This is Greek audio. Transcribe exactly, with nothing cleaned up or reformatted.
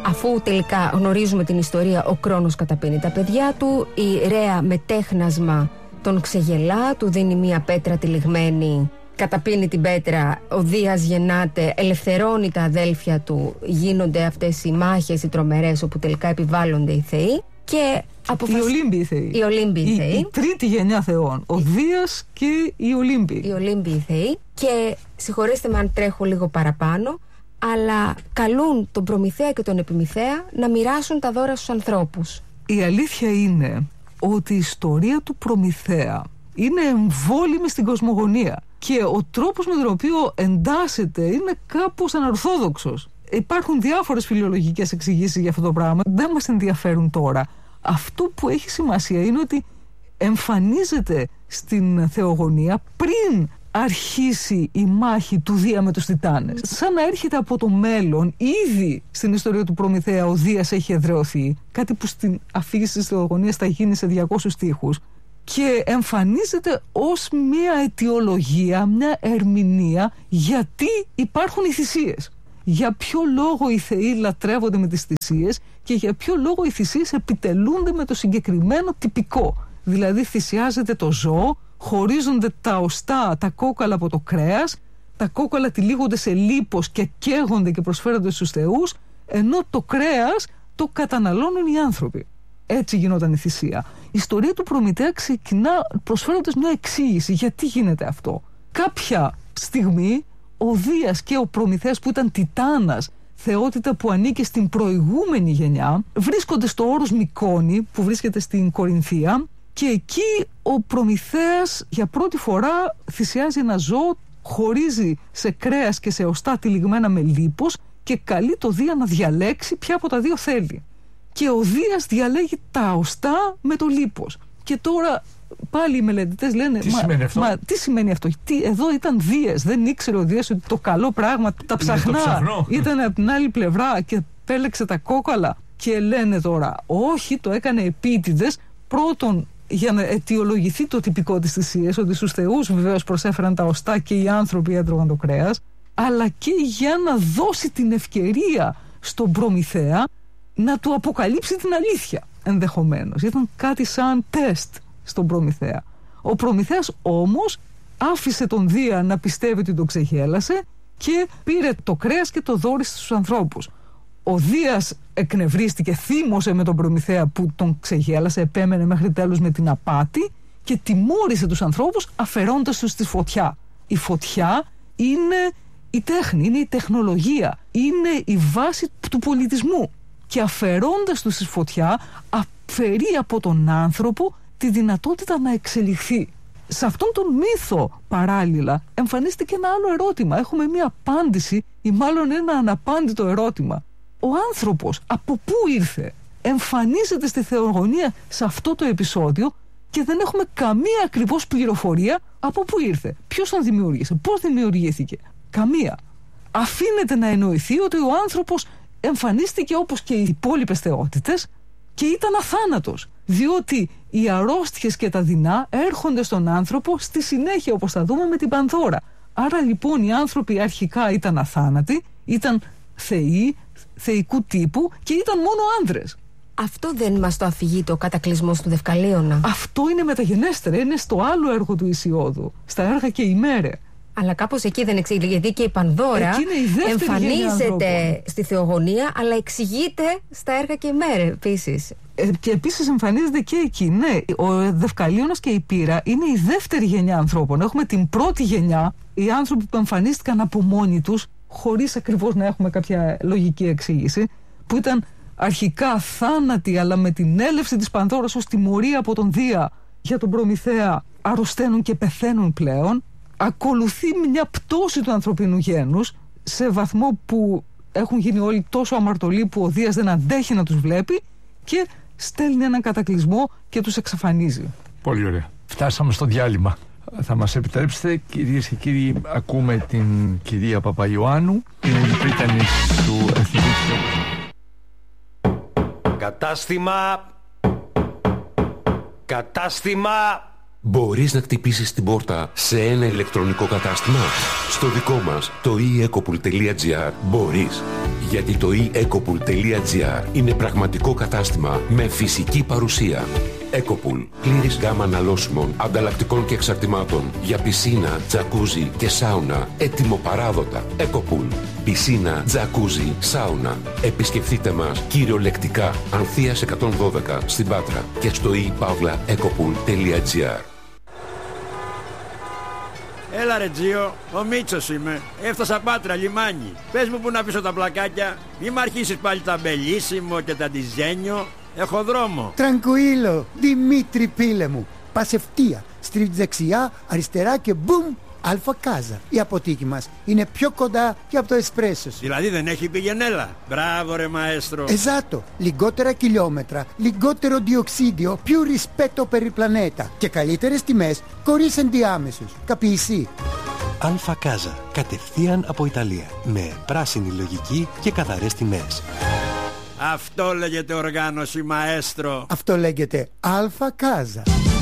Αφού τελικά γνωρίζουμε την ιστορία, ο Κρόνος καταπίνει τα παιδιά του, η Ρέα με τέχνασμα τον ξεγελά, του δίνει μία πέτρα τυλιγμένη, καταπίνει την πέτρα, ο Δίας γεννάται, ελευθερώνει τα αδέλφια του, γίνονται αυτές οι μάχες οι τρομερές όπου τελικά επιβάλλονται οι θεοί και αποφασ... Οι Ολύμπιοι θεοί. Οι Ολύμπιοι η, θεοί. Η τρίτη γενιά θεών. Ο Δίας και οι Ολύμπιοι. Οι Ολύμπιοι θεοί. Και συγχωρέστε με αν τρέχω λίγο παραπάνω, αλλά καλούν τον Προμηθέα και τον Επιμηθέα να μοιράσουν τα δώρα στους ανθρώπους. Η αλήθεια είναι ότι η ιστορία του Προμηθέα είναι εμβόλυμη στην κοσμογονία και ο τρόπος με τον οποίο εντάσσεται είναι κάπως ανορθόδοξος. Υπάρχουν διάφορες φιλολογικές εξηγήσεις για αυτό το πράγμα, δεν μας ενδιαφέρουν τώρα. Αυτό που έχει σημασία είναι ότι εμφανίζεται στην θεογονία πριν αρχίσει η μάχη του Δία με τους Τιτάνες. Σαν να έρχεται από το μέλλον, ήδη στην ιστορία του Προμηθέα ο Δίας έχει εδραιωθεί, κάτι που στην αφήγηση της θεογονίας θα γίνει σε διακόσιους στίχους, και εμφανίζεται ως μια αιτιολογία, μια ερμηνεία γιατί υπάρχουν οι θυσίες. Για ποιο λόγο οι θεοί λατρεύονται με τις θυσίες και για ποιο λόγο οι θυσίες επιτελούνται με το συγκεκριμένο τυπικό. Δηλαδή θυσιάζεται το ζώο, χωρίζονται τα οστά, τα κόκαλα από το κρέας, τα κόκαλα τυλίγονται σε λίπος και καίγονται και προσφέρονται στους θεούς, ενώ το κρέας το καταναλώνουν οι άνθρωποι. Έτσι γινόταν η θυσία. Η ιστορία του Προμηθέα ξεκινά προσφέροντας μια εξήγηση γιατί γίνεται αυτό. Κάποια στιγμή ο Δίας και ο Προμηθέας, που ήταν Τιτάνας, θεότητα που ανήκε στην προηγούμενη γενιά, βρίσκονται στο όρος Μικόνη που βρίσκεται στην Κορινθία και εκεί ο Προμηθέας για πρώτη φορά θυσιάζει ένα ζώο, χωρίζει σε κρέας και σε οστά τυλιγμένα με λίπος και καλεί το Δία να διαλέξει ποια από τα δύο θέλει. Και ο Δίας διαλέγει τα οστά με το λίπος. Και τώρα πάλι οι μελετητές λένε τι μα, σημαίνει αυτό? Μα, τι σημαίνει αυτό? Τι, εδώ ήταν Δίας, δεν ήξερε ο Δίας ότι το καλό πράγμα, τα ψαχνά, ήταν από την άλλη πλευρά και πέλεξε τα κόκαλα. Και λένε τώρα όχι, το έκανε επίτηδες, πρώτον για να αιτιολογηθεί το τυπικό της θυσίας, ότι στους θεούς βεβαίως προσέφεραν τα οστά και οι άνθρωποι έτρωγαν το κρέας, αλλά και για να δώσει την ευκαιρία στον Προμηθέα να του αποκαλύψει την αλήθεια, ενδεχομένως. Ήταν κάτι σαν τεστ στον Προμηθέα. Ο Προμηθέας όμως άφησε τον Δία να πιστεύει ότι τον ξεγέλασε και πήρε το κρέας και το δώρισε στους ανθρώπους. Ο Δίας εκνευρίστηκε, θύμωσε με τον Προμηθέα που τον ξεγέλασε, επέμενε μέχρι τέλους με την απάτη και τιμώρησε τους ανθρώπους αφαιρώντας τους στη φωτιά. Η φωτιά είναι η τέχνη, είναι η τεχνολογία, είναι η βάση του πολιτισμού. Και αφαιρώντας τους στη φωτιά αφαιρεί από τον άνθρωπο τη δυνατότητα να εξελιχθεί. Σε αυτόν τον μύθο παράλληλα εμφανίστηκε ένα άλλο ερώτημα. Έχουμε μία απάντηση ή μάλλον ένα αναπάντητο ερώτημα. Ο άνθρωπος από πού ήρθε? Εμφανίζεται στη θεογονία σε αυτό το επεισόδιο και δεν έχουμε καμία ακριβώς πληροφορία από πού ήρθε. Ποιος τον δημιούργησε, πώς δημιουργήθηκε? Καμία. Αφήνεται να εννοηθεί ότι ο άνθρωπος εμφανίστηκε όπως και οι υπόλοιπες θεότητες και ήταν αθάνατος, διότι οι αρρώστιες και τα δεινά έρχονται στον άνθρωπο στη συνέχεια, όπως θα δούμε με την Πανδώρα. Άρα λοιπόν οι άνθρωποι αρχικά ήταν αθάνατοι, ήταν θεοί, θεϊκού τύπου και ήταν μόνο άνδρες. Αυτό δεν μας το αφηγεί το κατακλυσμός του Δευκαλίωνα? Αυτό είναι μεταγενέστερο, είναι στο άλλο έργο του Ησιώδου, στα έργα και η Μέρε. Αλλά κάπως εκεί δεν εξηγείται, γιατί και η Πανδώρα εμφανίζεται στη θεογονία, αλλά εξηγείται στα έργα και η Μέρε επίσης. Ε, και επίσης εμφανίζεται και εκεί. Ναι, ο Δευκαλίωνας και η Πύρα είναι η δεύτερη γενιά ανθρώπων. Έχουμε την πρώτη γενιά, οι άνθρωποι που εμφανίστηκαν από μόνοι τους, χωρίς ακριβώς να έχουμε κάποια λογική εξήγηση, που ήταν αρχικά θάνατοι, αλλά με την έλευση της Πανδώρας ως τιμωρία από τον Δία για τον Προμηθέα, αρρωσταίνουν και πεθαίνουν πλέον. Ακολουθεί μια πτώση του ανθρωπίνου γένους σε βαθμό που έχουν γίνει όλοι τόσο αμαρτωλοί που ο Δίας δεν αντέχει να τους βλέπει και στέλνει έναν κατακλυσμό και τους εξαφανίζει. Πολύ ωραία. Φτάσαμε στο διάλειμμα. Θα μας επιτρέψετε, κυρίες και κύριοι, ακούμε την κυρία Παπαϊωάννου, την πρίτανη του Εθνικού. Κατάστημα Κατάστημα Μπορείς να χτυπήσεις την πόρτα σε ένα ηλεκτρονικό κατάστημα? Στο δικό μας, το e ecopool τελεία gr, μπορείς. Γιατί το e ecopool τελεία gr είναι πραγματικό κατάστημα με φυσική παρουσία. Ecopool, πλήρης γάμα αναλώσιμων, ανταλλακτικών και εξαρτημάτων για πισίνα, τζακούζι και σάουνα, έτοιμο παράδοτα. Ecopool, πισίνα, τζακούζι, σάουνα. Επισκεφτείτε μας κυριολεκτικά, Ανθείας εκατόν δώδεκα στην Πάτρα και στο e pavla ecopool τελεία gr. Έλα ρε Τζίο, ο Μίτσος είμαι. Έφτασα Πάτρα, λιμάνι. Πες μου που να πίσω τα πλακάκια. Μη μ' αρχίσεις πάλι τα μπελίσιμο και τα διζένιο. Έχω δρόμο. Τρανκουίλο, Δημήτρη πίλε μου. Πας ευθεία, στρίβεις δεξιά, αριστερά και μπουμ, Αλφα Κάζα. Η αποθήκη μας είναι πιο κοντά και από το εσπρέσο σου. Δηλαδή δεν έχει πηγενέλα. Μπράβο ρε μαέστρο. Εζάτο, λιγότερα χιλιόμετρα, λιγότερο διοξίδιο, più rispetto per il planeta και καλύτερες τιμές χωρίς ενδιάμεσους. Καπείσι. Αλφα Κάζα, κατευθείαν από Ιταλία, με πράσινη λογική και καθαρές τιμές. Αυτό λέγεται οργάνωση μαέστρο. Αυτό λέγεται Αλφα Κάζα.